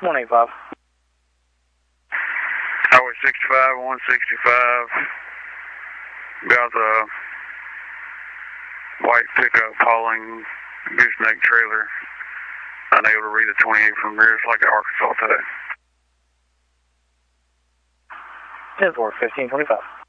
185. Highway 65, 165. Got the white pickup hauling gooseneck trailer. Unable to read the 28 from rear. It's like Arkansas today. 10-4, 1525.